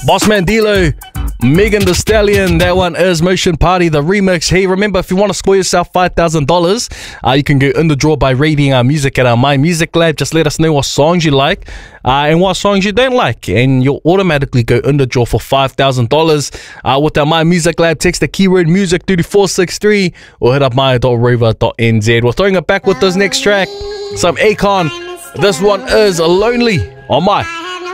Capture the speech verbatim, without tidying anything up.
Bossman Dilo, Megan Thee Stallion, that one is Motion Party, the remix. Hey, remember, if you want to score yourself five thousand dollars, uh, you can go in the draw by rating our music at our My Music Lab. Just let us know what songs you like uh, and what songs you don't like, and you'll automatically go in the draw for five thousand dollars uh, with our My Music Lab. Text the keyword music to four six three or hit up maya dot rover dot n z. We're throwing it back with this next track, some Akon. This one is Lonely on My